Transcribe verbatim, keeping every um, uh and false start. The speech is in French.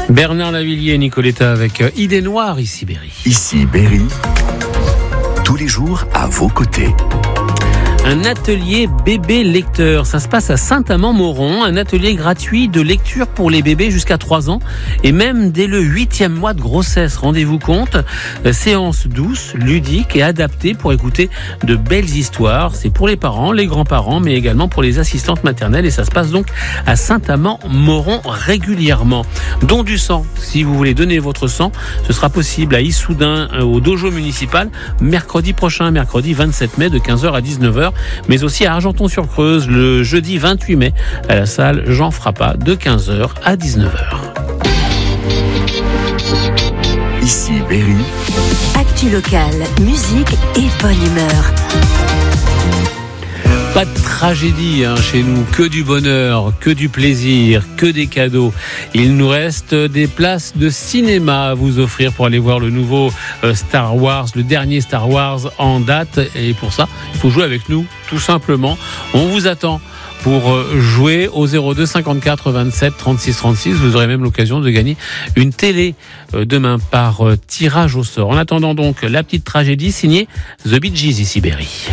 Bernard Lavilliers et Nicoletta avec Idée Noire, ici Berry. Ici Berry, tous les jours à vos côtés. Un atelier bébé lecteur, ça se passe à Saint-Amand-Moron, un atelier gratuit de lecture pour les bébés jusqu'à trois ans et même dès le huitième mois de grossesse. Rendez-vous compte, séance douce, ludique et adaptée pour écouter de belles histoires. C'est pour les parents, les grands-parents, mais également pour les assistantes maternelles et ça se passe donc à Saint-Amand-Moron régulièrement. Don du sang, si vous voulez donner votre sang, ce sera possible à Issoudun au dojo municipal mercredi prochain, mercredi vingt-sept mai de quinze heures à dix-neuf heures. Mais aussi à Argenton-sur-Creuse le jeudi vingt-huit mai à la salle Jean Frappat de quinze heures à dix-neuf heures. Ici Berry. Actu locale, musique et bonne humeur. Pas de tragédie hein, chez nous, que du bonheur, que du plaisir, que des cadeaux. Il nous reste des places de cinéma à vous offrir pour aller voir le nouveau euh, Star Wars, le dernier Star Wars en date. Et pour ça, il faut jouer avec nous, tout simplement. On vous attend pour jouer au zéro deux cinquante-quatre vingt-sept trente-six trente-six. Vous aurez même l'occasion de gagner une télé demain par tirage au sort. En attendant donc la petite tragédie signée The Bee Gees, ici Berry.